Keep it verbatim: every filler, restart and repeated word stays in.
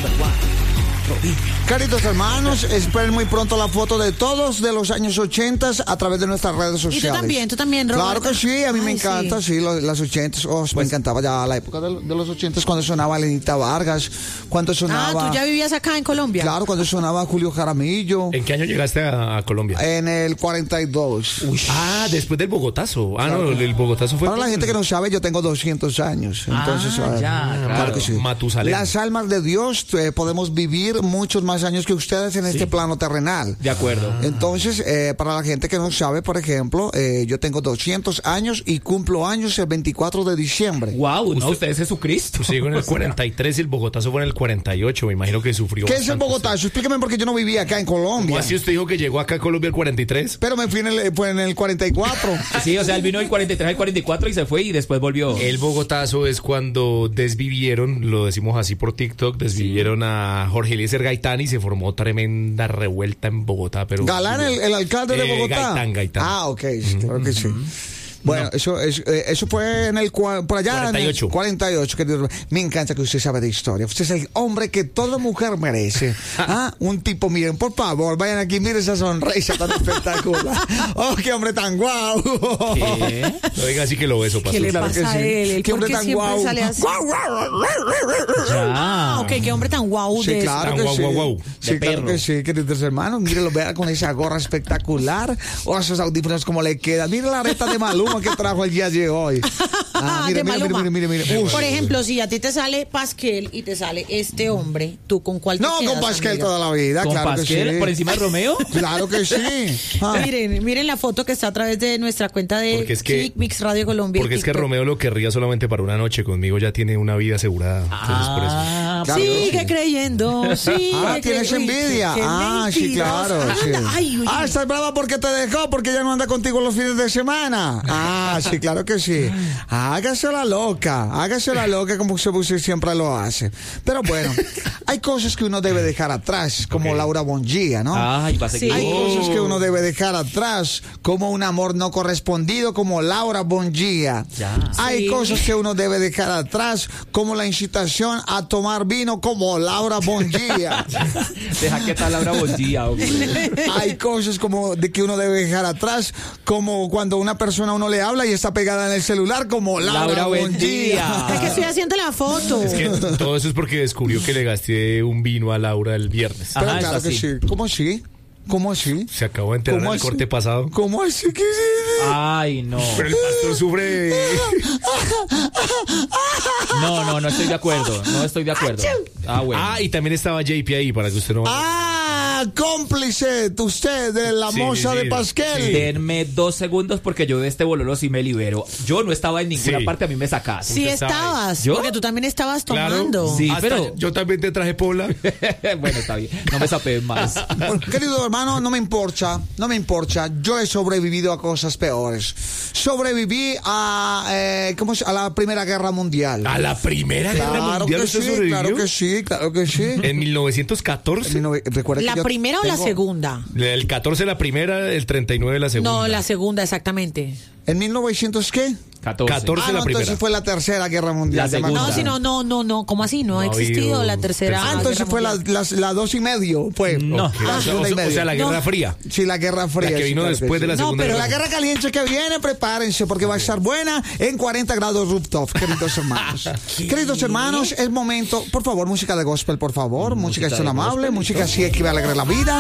number one. Rodillo. Queridos hermanos, esperen muy pronto la foto de todos de los años ochenta a través de nuestras redes sociales. Y tú también, tú también, Roberto. Claro que sí, a mí Ay, me encanta, sí, sí lo, las ochentas. Oh, pues, me encantaba ya la época de, de los ochentas cuando sonaba Lenita Vargas, cuando sonaba... Ah, ¿tú ya vivías acá en Colombia? Claro, cuando sonaba Julio Jaramillo. ¿En qué año llegaste a, a Colombia? En el cuarenta y dos. Uy. Ah, después del Bogotazo. Ah, no, el Bogotazo fue... Para la gente que no sabe, yo tengo doscientos años. Entonces, ah, ah, ya, claro, claro que sí. Matusalén. Las almas de Dios eh, podemos vivir muchos más años que ustedes en sí. este plano terrenal. De acuerdo. Ah. Entonces, eh, para la gente que no sabe, por ejemplo, eh, yo tengo doscientos años y cumplo años el veinticuatro de diciembre. Wow, no, usted, usted es Jesucristo. Usted llegó en el cuarenta y tres y el Bogotazo fue en el cuarenta y ocho. Me imagino que sufrió. ¿Qué es el Bogotazo? Explíqueme porque yo no vivía acá en Colombia. ¿Cómo así usted dijo que llegó acá a Colombia el cuarenta y tres? Pero me fui en el, fue en el cuarenta y cuatro. Sí, o sea, él vino del cuarenta y tres al cuarenta y cuatro y se fue y después volvió. El Bogotazo es cuando desvivieron, lo decimos así por TikTok, desvivieron sí. a Jorge Eliezer Gaitán y se formó tremenda revuelta en Bogotá. Pero Galán, el, el alcalde de eh, Bogotá. Gaitán, Gaitán. Ah, ok, sí, claro que sí. Bueno, no. eso, eso, eso fue en el por allá cuarenta y ocho. En el cuarenta y ocho. Querido. Me encanta que usted sabe de historia. Usted es el hombre que toda mujer merece. ¿Ah? Un tipo, miren, por favor, vayan aquí, miren esa sonrisa tan espectacular. Oh, qué hombre tan guau. ¿Qué? No diga así que lo beso, pastor. ¿Qué le Claro pasa que a sí. él? ¿Él Qué por hombre qué tan siempre guau. sale así? Ya. Ah, ok, qué hombre tan guau Sí, de claro Tan que guau, sí. guau, guau. Sí, De claro perro. que sí, queridos hermanos. Mírenlo, vean con esa gorra espectacular. O esos audífonos como le quedan. Miren la reta de Maluma que trajo el día de hoy. Ah, mire, de mire, mire, Maluma. mire, mire, mire. Uf. Por ejemplo, si a ti te sale Pasquel y te sale este hombre, ¿tú con cuál te No, quedas, con Pasquel amiga? toda la vida, ¿Con claro Pasquel que sí. por encima de Romeo? Claro que sí. Ah. Miren, miren la foto que está a través de nuestra cuenta de Porque es que- Kick Mix Radio Colombia. Porque es que TikTok. Romeo lo querría solamente para una noche. Conmigo ya tiene una vida asegurada. Entonces, por eso. Ah, Claro. Sigue creyendo, sigue Ah, tienes creyendo. envidia. Qué Ah, sí, mentiroso. claro. sí. Anda, ay, oye. Ah, estás brava porque te dejó, porque ya no anda contigo los fines de semana. Ah, sí, claro que sí. Hágase la loca, hágase la loca como usted, usted siempre lo hace. Pero bueno, hay cosas que uno debe dejar atrás, como Ok. Laura Bongia, ¿no? Ay, va a seguir. Sí. Hay cosas que uno debe dejar atrás, como un amor no correspondido, como Laura Bongia. Ya. Hay Sí. cosas que uno debe dejar atrás, como la incitación a tomar vino, como Laura Bongia. Deja que tal Laura Bongia, hombre. Hay cosas como de que uno debe dejar atrás, como cuando una persona a uno le habla y está pegada en el celular, como Laura, Laura Bongia. Bongia. Es que estoy haciendo la foto. Es que todo eso es porque descubrió que le gasté un vino a Laura el viernes. Pero Ajá, claro es que así. sí. ¿Cómo así? ¿Cómo así? Se acabó de enterar en ¿Cómo el así? corte pasado. ¿Cómo así que sí? Ay, no. Pero el pastor sufre. No, no, no estoy de acuerdo. No estoy de acuerdo. Ah, bueno. Ah, y también estaba J P ahí para que usted no. Ah, cómplice usted de la Sí, moza sí, de sí. Pasquel. Denme dos segundos porque yo de este bololo sí me libero. Yo no estaba en ninguna Sí. parte, a mí me sacaste. Sí Usted sabe. estabas, ¿Yo? porque tú también estabas Claro. tomando. Sí, Hasta pero- yo también te traje Pola. Bueno, está bien. No me sapeen más. Bueno, querido hermano, no me importa, no me importa. Yo he sobrevivido a cosas peores. Sobreviví a, eh, ¿cómo se, a la Primera Guerra Mundial. A la Primera Guerra Claro Mundial que usted sí, sobrevivió. claro que sí, claro que sí. En mil novecientos catorce. Recuerda que ¿La yo primera o la tengo- segunda? El catorce la primera, el treinta y nueve la segunda. No, la segunda, exactamente. ¿En mil novecientos qué? catorce. catorce Ah, la no, primera. entonces fue la Tercera Guerra Mundial. La ya me segunda. No, acordé. si no, no, no, no. ¿Cómo así? No, No ha ha existido habido la tercera. Ah, entonces guerra fue la, mundial. la, la dos y medio, fue. No. Ok. Ah, o, sea, segunda y o sea, media. la Guerra No. Fría. Sí, la Guerra Fría. La que sí, vino claro que después sí. de la No, Segunda pero Pero la Guerra. guerra caliente que viene, prepárense, porque va a estar buena en cuarenta grados rooftop, queridos hermanos. Queridos hermanos, es momento, por favor, música de gospel, por favor. Música, Música es tan de amable, gospel, música así que va a alegrar la vida.